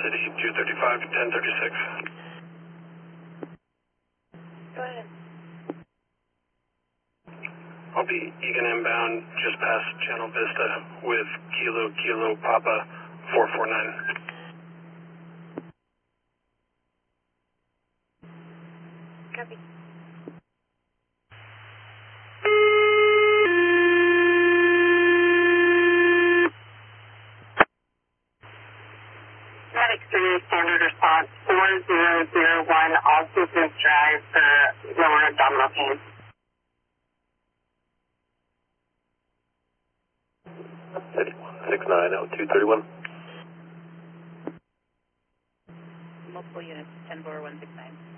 City, 235, 1036. Go ahead. I'll be Egan inbound just past Channel Vista with Kilo Papa 449. Copy. Medic 3 standard response 4001, also please drive for lower abdominal pain. 690-231. Multiple units, 10169.